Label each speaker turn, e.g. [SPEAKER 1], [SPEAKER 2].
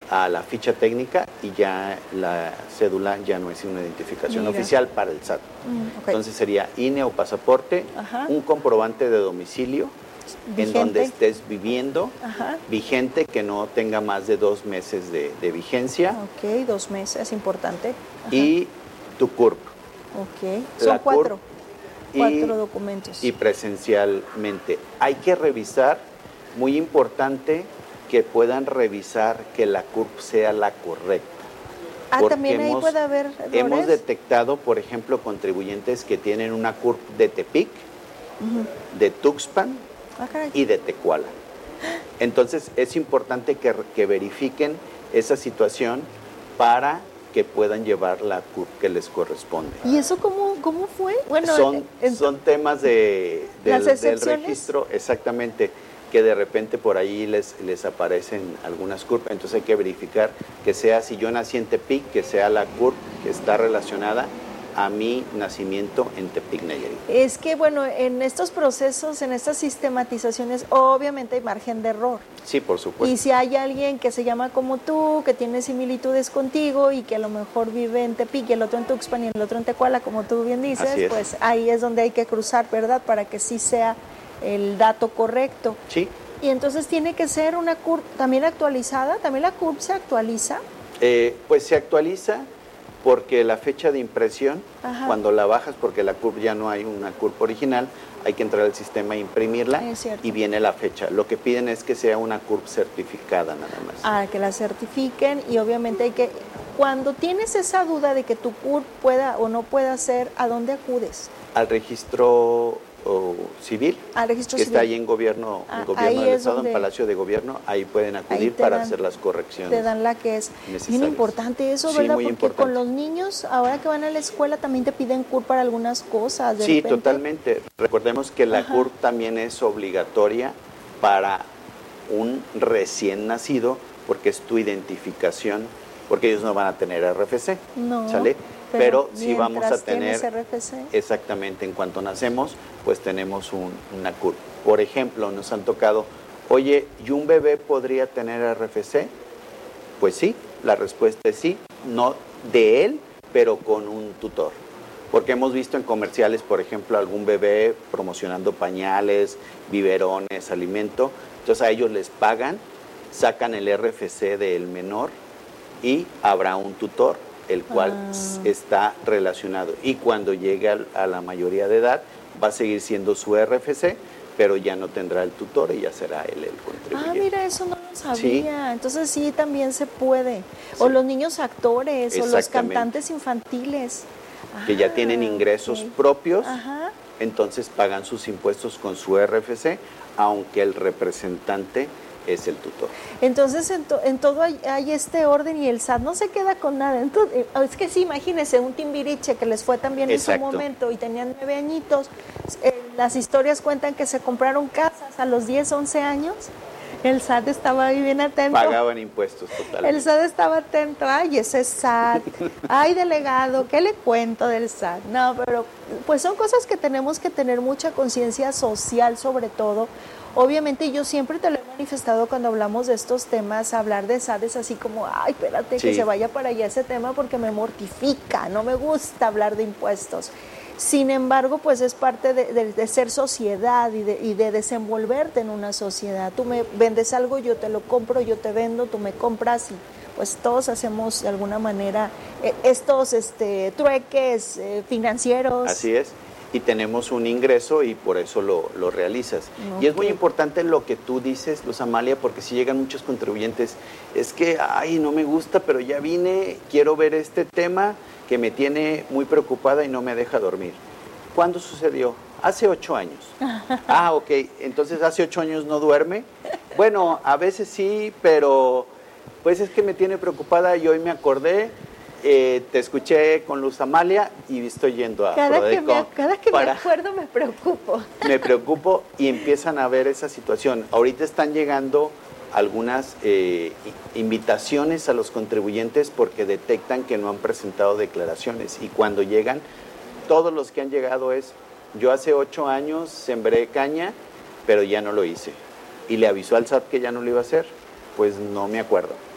[SPEAKER 1] a la ficha técnica y ya la cédula ya no es una identificación oficial para el SAT. Entonces sería INE o pasaporte, un comprobante de domicilio vigente, en donde estés viviendo, vigente, que no tenga más de 2 meses de vigencia.
[SPEAKER 2] Ok, 2 meses, importante.
[SPEAKER 1] Y tu CURP.
[SPEAKER 2] Ok, son 4 documentos.
[SPEAKER 1] Y presencialmente. Hay que revisar, muy importante, que puedan revisar que la CURP sea la correcta. Porque
[SPEAKER 2] también ahí puede haber errores.
[SPEAKER 1] Hemos detectado, por ejemplo, contribuyentes que tienen una CURP de Tepic, de Tuxpan y de Tecuala. Entonces, es importante que verifiquen esa situación para que puedan llevar la CURP que les corresponde.
[SPEAKER 2] ¿Y eso cómo fue? Bueno,
[SPEAKER 1] son temas del registro, exactamente, que de repente por ahí les aparecen algunas CURP, entonces hay que verificar que sea, si yo nací en Tepic, que sea la CURP que está relacionada a mi nacimiento en Tepic, Nayarit.
[SPEAKER 2] Es que, bueno, en estos procesos, en estas sistematizaciones, obviamente hay margen de error.
[SPEAKER 1] Sí, por supuesto.
[SPEAKER 2] Y si hay alguien que se llama como tú, que tiene similitudes contigo y que a lo mejor vive en Tepic y el otro en Tuxpan y el otro en Tecuala, como tú bien dices, pues ahí es donde hay que cruzar, ¿verdad? Para que sí sea el dato correcto.
[SPEAKER 1] Sí.
[SPEAKER 2] Y entonces tiene que ser una CURP también actualizada. ¿También la CURP se actualiza?
[SPEAKER 1] Pues se actualiza porque la fecha de impresión, cuando la bajas, porque la CURP ya no hay una CURP original, hay que entrar al sistema e imprimirla y viene la fecha. Lo que piden es que sea una CURP certificada nada más.
[SPEAKER 2] Que la certifiquen, y obviamente hay que, cuando tienes esa duda de que tu CURP pueda o no pueda ser, ¿a dónde acudes?
[SPEAKER 1] Al registro civil, que está ahí en gobierno, del Estado, en Palacio de Gobierno, ahí pueden acudir para hacer las correcciones.
[SPEAKER 2] Te dan la que es bien importante eso, ¿verdad?
[SPEAKER 1] Muy
[SPEAKER 2] porque
[SPEAKER 1] importante.
[SPEAKER 2] Con los niños, ahora que van a la escuela, también te piden CURP para algunas cosas.
[SPEAKER 1] Sí, repente. Totalmente. Recordemos que la CURP también es obligatoria para un recién nacido, porque es tu identificación, porque ellos no van a tener RFC, ¿sale? Pero sí vamos a tener
[SPEAKER 2] RFC.
[SPEAKER 1] Exactamente, en cuanto nacemos, pues tenemos una CURP. Por ejemplo, nos han tocado, oye, ¿y un bebé podría tener RFC? Pues sí, la respuesta es sí, no de él, pero con un tutor. Porque hemos visto en comerciales, por ejemplo, algún bebé promocionando pañales, biberones, alimento, entonces a ellos les pagan, sacan el RFC del menor y habrá un tutor, el cual está relacionado. Y cuando llegue a la mayoría de edad, va a seguir siendo su RFC, pero ya no tendrá el tutor y ya será él el contribuyente.
[SPEAKER 2] Mira, eso no lo sabía. Sí. Entonces sí, también se puede. O los niños actores, o los cantantes infantiles.
[SPEAKER 1] Que ya tienen ingresos propios, entonces pagan sus impuestos con su RFC, aunque el representante es el tutor.
[SPEAKER 2] Entonces, en todo hay este orden y el SAT no se queda con nada. Entonces, es que sí, imagínense, un Timbiriche que les fue también en su momento y tenían 9 añitos. Las historias cuentan que se compraron casas a los 10, 11 años. El SAT estaba ahí bien atento.
[SPEAKER 1] Pagaban impuestos totalmente.
[SPEAKER 2] El SAT estaba atento. Ay, ese SAT. Ay, delegado, ¿qué le cuento del SAT? No, pero pues son cosas que tenemos que tener mucha conciencia social, sobre todo. Obviamente yo siempre te lo he manifestado cuando hablamos de estos temas, hablar de SAT es así como, ay, espérate que se vaya para allá ese tema porque me mortifica, no me gusta hablar de impuestos. Sin embargo, pues es parte de ser sociedad y de desenvolverte en una sociedad. Tú me vendes algo, yo te lo compro, yo te vendo, tú me compras y pues todos hacemos de alguna manera estos trueques financieros.
[SPEAKER 1] Así es. Y tenemos un ingreso y por eso lo realizas. Y es muy importante lo que tú dices, Luz Amalia, porque si llegan muchos contribuyentes, es que, ay, no me gusta, pero ya vine, quiero ver este tema que me tiene muy preocupada y no me deja dormir. ¿Cuándo sucedió? Hace 8 años. Ok, entonces hace 8 años no duerme. Bueno, a veces sí, pero pues es que me tiene preocupada y hoy me acordé. Te escuché con Luz Amalia y estoy yendo a Prodecon.
[SPEAKER 2] Cada que me acuerdo me preocupo.
[SPEAKER 1] Me preocupo y empiezan a ver esa situación. Ahorita están llegando algunas invitaciones a los contribuyentes porque detectan que no han presentado declaraciones y cuando llegan, todos los que han llegado es, yo hace 8 años sembré caña, pero ya no lo hice. Y le avisó al SAT que ya no lo iba a hacer, pues no me acuerdo.